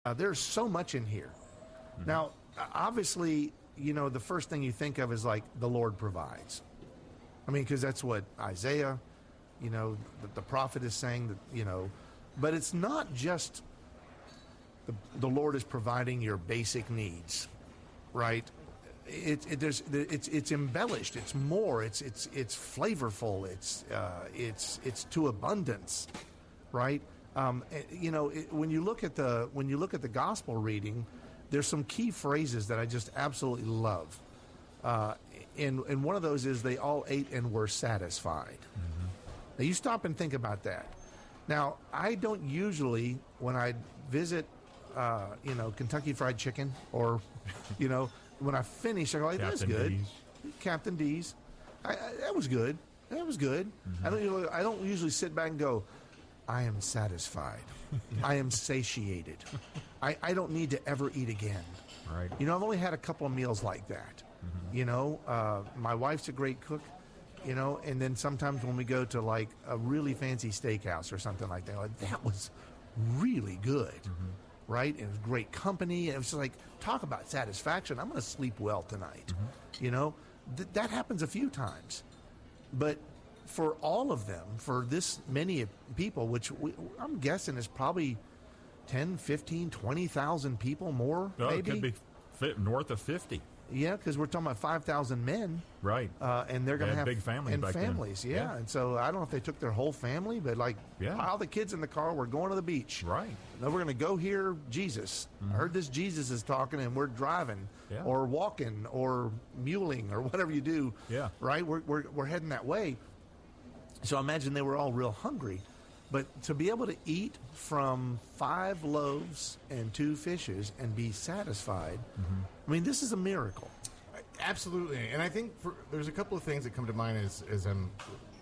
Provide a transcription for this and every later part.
There's so much in here. Mm-hmm. Now, obviously, the first thing you think of is like the Lord provides. I mean, because that's what Isaiah, the prophet is saying that, but it's not just the Lord is providing your basic needs, right? It's embellished. It's more. It's flavorful. It's to abundance, right? When you look at the gospel reading, there's some key phrases that I just absolutely love, and one of those is they all ate and were satisfied. Mm-hmm. Now you stop and think about that. Now I don't usually, when I visit, Kentucky Fried Chicken, or when I finish, I go, hey, that's good. Captain D's. That was good. That was good. Mm-hmm. I don't usually sit back and go, I am satisfied. I am satiated. I don't need to ever eat again. Right. I've only had a couple of meals like that. Mm-hmm. My wife's a great cook, and then sometimes when we go to like a really fancy steakhouse or something like that, that was really good. Mm-hmm. Right? And it was great company. And it was just like, talk about satisfaction. I'm going to sleep well tonight. Mm-hmm. That happens a few times. But for all of them, for this many people, which I'm guessing is probably 10, 15, 20,000 people more, maybe? It could be north of 50. Yeah, because we're talking about 5,000 men. Right. And they're going to have big families and back families, then. Yeah. And so I don't know if they took their whole family, but pile the kids in the car, we're going to the beach. Right. Now we're going to go hear Jesus. Mm-hmm. I heard this Jesus is talking, and we're driving or walking or muling or whatever you do. Yeah. Right? We're heading that way. So I imagine they were all real hungry. But to be able to eat from 5 loaves and 2 fishes and be satisfied, mm-hmm. I mean, this is a miracle. Absolutely. And I think there's a couple of things that come to mind as I'm,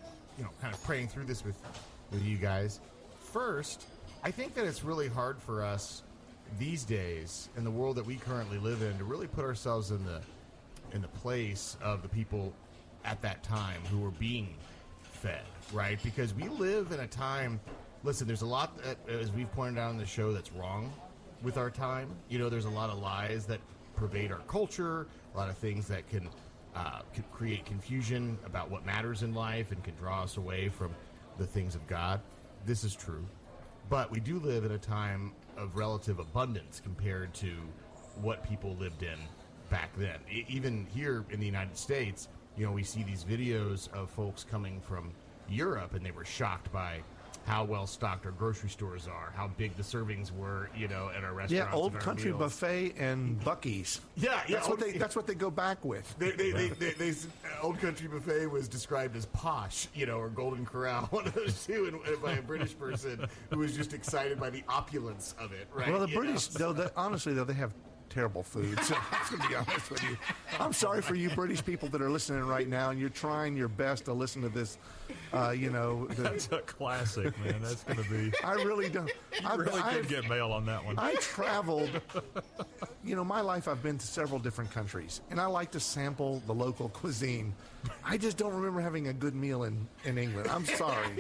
kind of praying through this with you guys. First, I think that it's really hard for us these days in the world that we currently live in to really put ourselves in the place of the people at that time who were being fed, right? Because we live in a time, listen, there's a lot that, as we've pointed out on the show, that's wrong with our time. There's a lot of lies that pervade our culture, a lot of things that can create confusion about what matters in life and can draw us away from the things of God. This is true. But we do live in a time of relative abundance compared to what people lived in back then. Even here in the United States, we see these videos of folks coming from Europe, and they were shocked by how well stocked our grocery stores are, how big the servings were, at our restaurants. Yeah, Old Country Buffet and Buc-ee's. Yeah, that's what they go back with. They Old Country Buffet was described as posh, or Golden Corral, one of those two, and by a British person who was just excited by the opulence of it. Right? Well, the British, honestly, they have terrible food. So I'm going to be honest with you. I'm sorry for you British people that are listening right now, and you're trying your best to listen to this. That's a classic, man. That's going to be. I really don't. You really could get mail on that one. I traveled. My life, I've been to several different countries, and I like to sample the local cuisine. I just don't remember having a good meal in England. I'm sorry.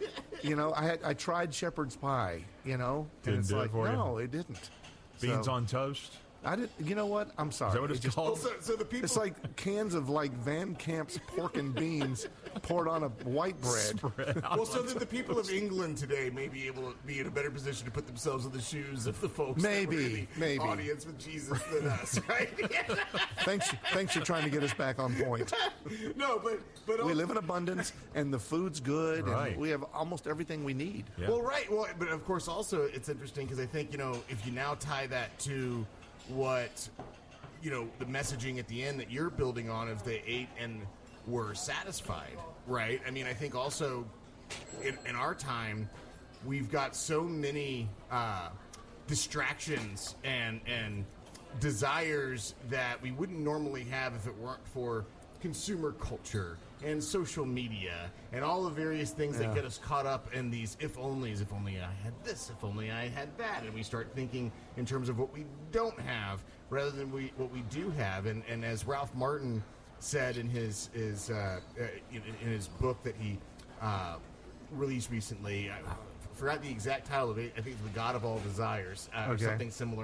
I tried shepherd's pie. And didn't do it for you? No, it didn't. Beans on toast. I didn't. You know what? I'm sorry. Is that what it's called? So the people. It's like cans of Van Camp's pork and beans poured on a white bread. So that the people of England today may be able to be in a better position to put themselves in the shoes of the folks maybe audience with Jesus than us, right? Thanks for trying to get us back on point. No, but we live in abundance, and the food's good, right. And we have almost everything we need. Yeah. Well, right. Well, but of course, also it's interesting because I think if you now tie that to what the messaging at the end that you're building on of they ate and were satisfied, right? I mean, I think also in our time we've got so many distractions and desires that we wouldn't normally have if it weren't for consumer culture and social media and all the various things that get us caught up in these if-onlys. If only I had this, if only I had that. And we start thinking in terms of what we don't have rather than what we do have. And as Ralph Martin said in his book that he released recently, forgot the exact title of it. I think it's the God of All Desires, or Okay. something similar